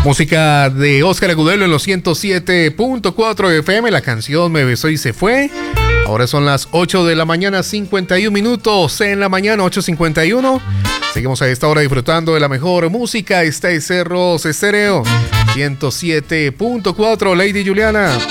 Música de Óscar Agudelo en los 107.4 FM. La canción Me besó y se fue. Ahora son las 8 de la mañana, 51 minutos en la mañana, 8:51. Seguimos a esta hora disfrutando de la mejor música. Esta es Cerros Estéreo 107.4. Lady Juliana.